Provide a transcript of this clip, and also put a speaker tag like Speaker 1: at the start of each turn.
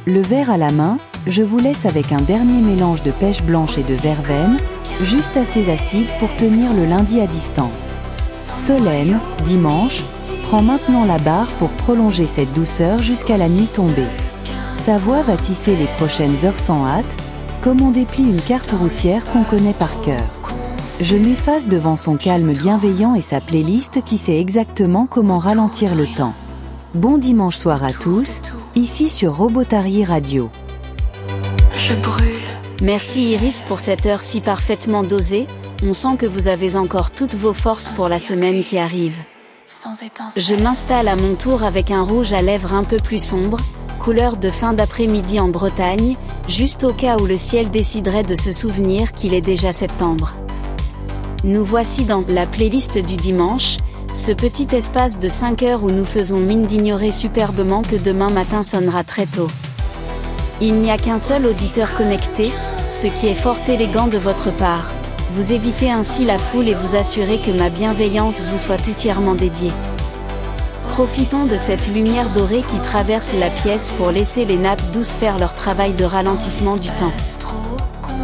Speaker 1: Le verre à la main, je vous laisse avec un dernier mélange de pêche blanche et de verveine, juste assez acide pour tenir le lundi à distance. Solène, dimanche, prend maintenant la barre pour prolonger cette douceur jusqu'à la nuit tombée. Sa voix va tisser les prochaines heures sans hâte, comme on déplie une carte routière qu'on connaît par cœur. Je m'efface devant son calme bienveillant et sa playlist qui sait exactement comment ralentir le temps. Bon dimanche soir à tous, ici sur Robotari Radio.
Speaker 2: Je brûle.
Speaker 3: Merci Iris pour cette heure si parfaitement dosée, on sent que vous avez encore toutes vos forces pour la semaine qui arrive. Je m'installe à mon tour avec un rouge à lèvres un peu plus sombre, couleur de fin d'après-midi en Bretagne, juste au cas où le ciel déciderait de se souvenir qu'il est déjà septembre. Nous voici dans la playlist du dimanche, ce petit espace de 5 heures où nous faisons mine d'ignorer superbement que demain matin sonnera très tôt. Il n'y a qu'un seul auditeur connecté, ce qui est fort élégant de votre part. Vous évitez ainsi la foule et vous assurez que ma bienveillance vous soit entièrement dédiée. Profitons de cette lumière dorée qui traverse la pièce pour laisser les nappes douces faire leur travail de ralentissement du temps.